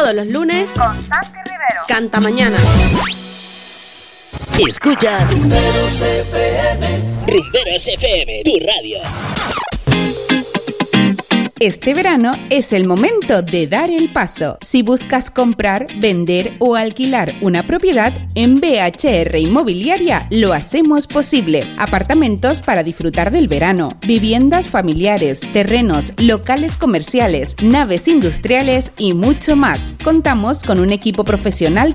Todos los lunes con Santi Rivero. Canta Mañana. Escuchas Rumberos FM, tu radio. Este verano es el momento de dar el paso. Si buscas comprar, vender o alquilar una propiedad, en BHR Inmobiliaria lo hacemos posible. Apartamentos para disfrutar del verano, viviendas familiares, terrenos, locales comerciales, naves industriales y mucho más. Contamos con un equipo profesional